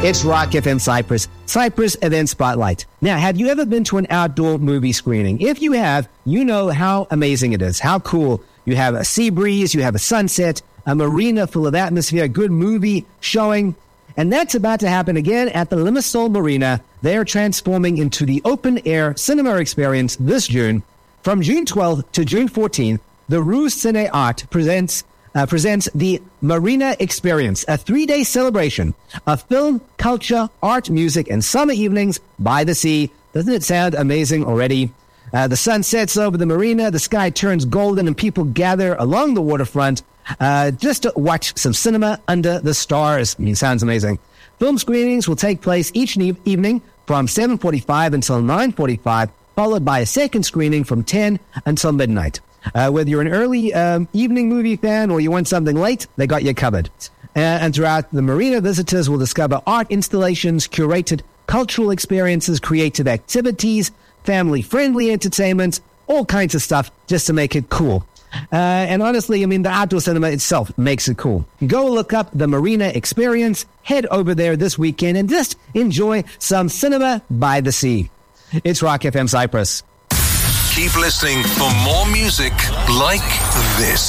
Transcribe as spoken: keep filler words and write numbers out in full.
It's Rock F M Cyprus, Cyprus Event Spotlight. Now, have you ever been to an outdoor movie screening? If you have, you know how amazing it is, how cool. You have a sea breeze, you have a sunset, a marina full of atmosphere, a good movie showing. And that's about to happen again at the Limassol Marina. They are transforming into the open-air cinema experience this June. From June twelfth to June fourteenth, the Rue Cine Art presents Uh, presents the Marina Experience, a three-day celebration of film, culture, art, music, and summer evenings by the sea. Doesn't it sound amazing already? Uh, the sun sets over the marina, the sky turns golden, and people gather along the waterfront uh, just to watch some cinema under the stars. I mean, sounds amazing. Film screenings will take place each e- evening from seven forty-five until nine forty-five, followed by a second screening from ten until midnight. Uh, whether you're an early um, evening movie fan or you want something late, they got you covered. Uh, and throughout the marina, visitors will discover art installations, curated cultural experiences, creative activities, family-friendly entertainment, all kinds of stuff just to make it cool. Uh, and honestly, I mean, the outdoor cinema itself makes it cool. Go look up the Marina Experience, head over there this weekend, and just enjoy some cinema by the sea. It's Rock F M Cyprus. Keep listening for more music like this.